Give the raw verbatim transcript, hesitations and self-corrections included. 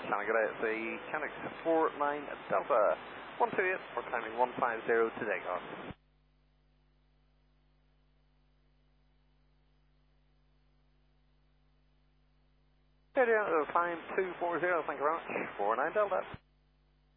Channel G'day, it's the Canucks four nine Delta one two eight for climbing one five zero to takeoff. Okay, climb two four zero, thank you very much, four nine Delta.